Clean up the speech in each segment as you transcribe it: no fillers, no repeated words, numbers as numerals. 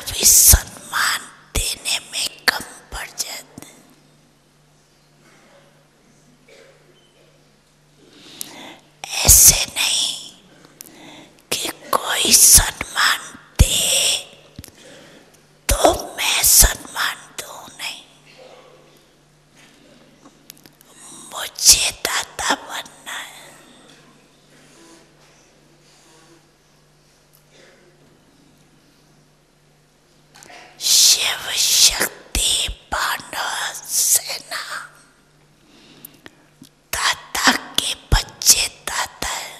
कभी सम्मान देने में कम पड़ जाते। ऐसे नहीं कि कोई सम्मान दे तो मैं सम्मान दूं, नहीं। मुझे दाता बनना है। शिव शक्ति पांडव सेना, दाता के बच्चे दाता है।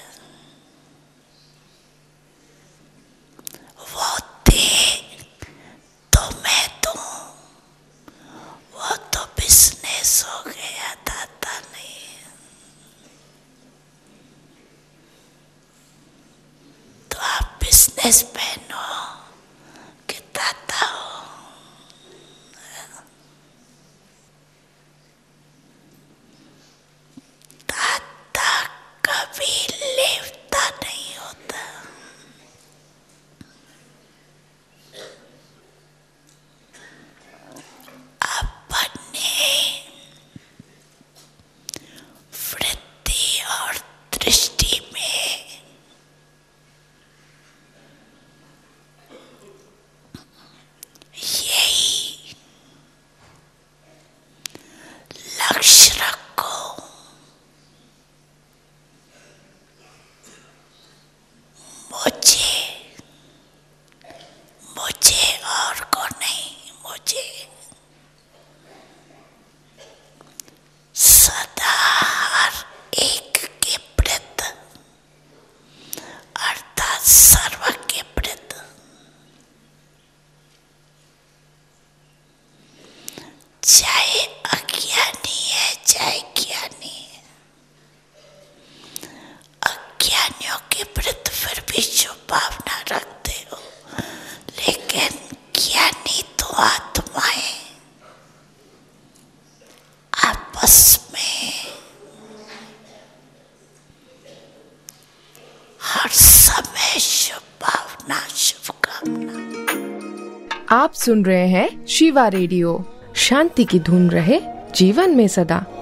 वो दे तो मैं दूं, वो तो बिजनेस हो गया, दाता नहीं। तो आप बिजनेस मैन हो कि दाता हो? दाता कभी लेवता नहीं होता। अपने वृत्ति और दृष्टि में यही लक्ष्य रखो। मुझे और को नहीं, मुझे सदा हर एक के प्रति, अर्थात सर्व के प्रति, चाहे अज्ञानी है चाहे ज्ञानी है। अज्ञानियों के प्रति फिर भी जो भावना रखते हो, लेकिन ज्ञानी तो आत्माएं आपस में हर समय शुभ भावना, शुभकामना। आप सुन रहे हैं शिवा रेडियो। शांति की धुन रहे जीवन में सदा।